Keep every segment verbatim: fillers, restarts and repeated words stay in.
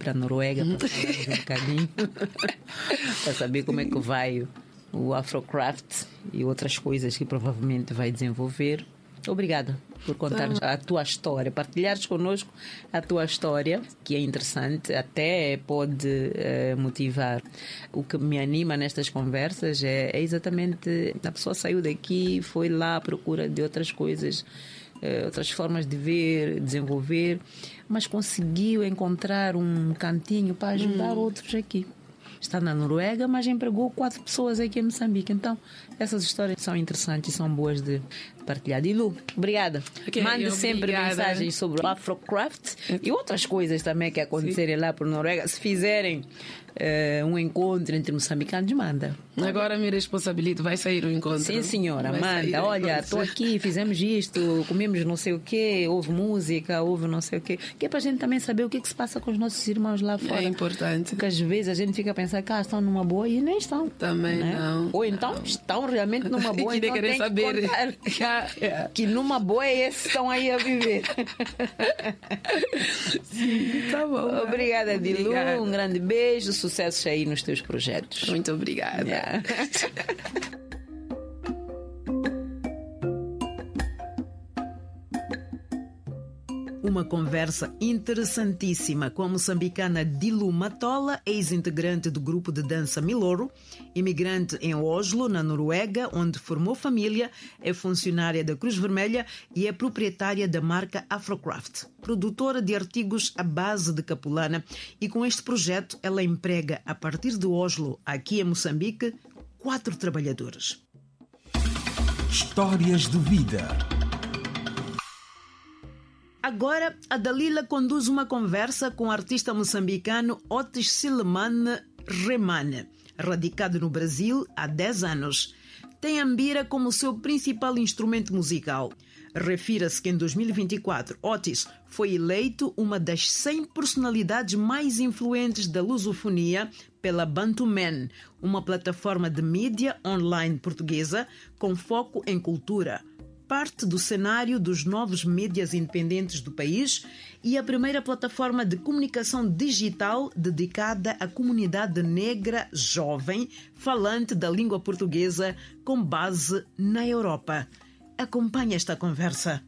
da Noruega para falarmos um bocadinho, para saber como é que vai o Afrocraft e outras coisas que provavelmente vai desenvolver. Obrigada por contar-nos a tua história, partilhares connosco a tua história, que é interessante, até pode eh, motivar. O que me anima nestas conversas é, é exatamente a pessoa saiu daqui, foi lá à procura de outras coisas, eh, outras formas de ver, desenvolver, mas conseguiu encontrar um cantinho para ajudar hum. outros aqui. Está na Noruega, mas empregou quatro pessoas aqui em Moçambique. Então, essas histórias são interessantes e são boas de partilhar. E Lu, obrigada. Okay, Mande sempre mensagens sobre o Afrocraft e outras coisas também que acontecerem Sim. lá por Noruega. Se fizerem uh, um encontro entre moçambicanos, manda. Agora me responsabilizo, vai sair o encontro. Sim, senhora, vai manda. Olha, estou aqui, fizemos isto, comemos não sei o quê, houve música, houve não sei o quê. Que é para a gente também saber o que, é que se passa com os nossos irmãos lá fora. É importante. Porque às vezes a gente fica a pensar que ah, estão numa boa e nem estão. Também né? não. Ou então não. estão realmente numa boa e então querer tem saber. que contar yeah. que numa boa é esses que estão aí a viver. Sim, tá bom. Obrigada, Dilu. Um grande beijo, sucessos aí nos teus projetos. Muito obrigada. Yeah. Uma conversa interessantíssima com a moçambicana Dilu Matola, ex-integrante do grupo de dança Miloro, imigrante em Oslo, na Noruega, onde formou família, é funcionária da Cruz Vermelha e é proprietária da marca Afrocraft, produtora de artigos à base de capulana, e com este projeto ela emprega, a partir de Oslo, aqui em Moçambique, quatro trabalhadores. Histórias de vida. Agora, a Dalila conduz uma conversa com o artista moçambicano Otis Silemane Remane, radicado no Brasil há dez anos. Tem a mbira como seu principal instrumento musical. Refira-se que em dois mil e vinte e quatro, Otis foi eleito uma das cem personalidades mais influentes da lusofonia pela Bantuman, uma plataforma de mídia online portuguesa com foco em cultura. Parte do cenário dos novos mídias independentes do país e a primeira plataforma de comunicação digital dedicada à comunidade negra jovem falante da língua portuguesa com base na Europa. Acompanhe esta conversa.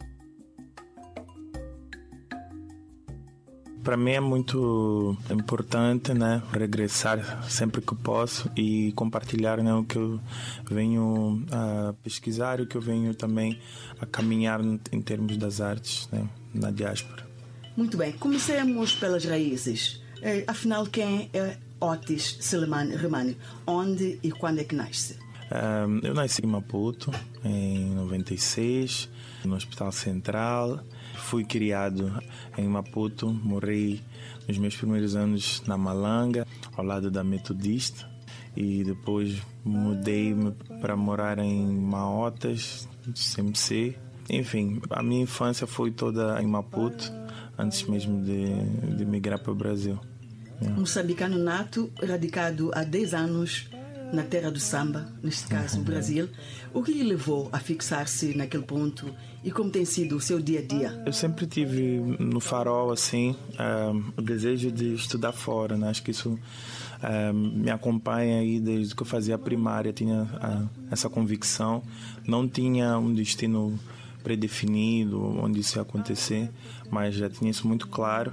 Para mim é muito importante, né, regressar sempre que posso e compartilhar, né, o que eu venho a pesquisar e o que eu venho também a caminhar em termos das artes, né, na diáspora. Muito bem, comecemos pelas raízes. É, afinal, quem é Otis Silemane Remane? Onde e quando é que nasce? Um, eu nasci em Maputo em noventa e seis, no Hospital Central. Fui criado em Maputo, morei nos meus primeiros anos na Malanga, ao lado da Metodista, e depois mudei-me para morar em Maotas, C M C. Enfim, a minha infância foi toda em Maputo, antes mesmo de, de migrar para o Brasil. Yeah. Moçambicano nato, radicado há dez anos na terra do samba, neste caso, uhum. o Brasil. O que lhe levou a fixar-se naquele ponto e como tem sido o seu dia a dia? Eu sempre tive no farol, assim, um, o desejo de estudar fora, né? Acho que isso um, me acompanha aí desde que eu fazia a primária, tinha uh, essa convicção. Não tinha um destino predefinido, onde isso ia acontecer, mas já tinha isso muito claro.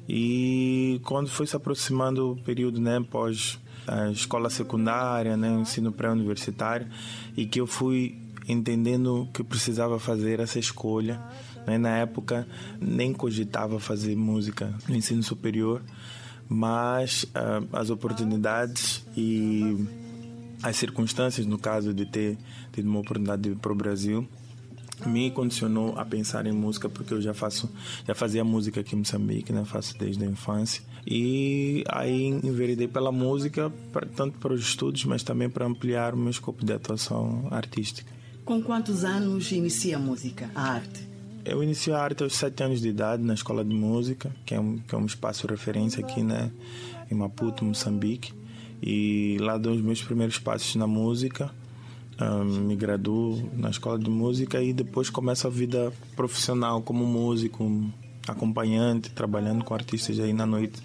E quando foi se aproximando o período, né, pós a escola secundária, né, o ensino pré-universitário, e que eu fui entendendo que eu precisava fazer essa escolha, né? Na época nem cogitava fazer música no ensino superior, mas uh, as oportunidades e as circunstâncias, no caso de ter tido uma oportunidade de ir para o Brasil, me condicionou a pensar em música, porque eu já faço, já fazia música aqui em Moçambique, né? Faço desde a infância. E aí enveredei pela música, pra, tanto para os estudos, mas também para ampliar o meu escopo de atuação artística. Com quantos anos inicia a música, a arte? Eu iniciei a arte aos sete anos de idade, na Escola de Música, que é um, que é um espaço de referência aqui, né? Em Maputo, Moçambique. E lá dou os meus primeiros passos na música. Um, me graduo na escola de música e depois começo a vida profissional como músico, acompanhante, trabalhando com artistas aí na noite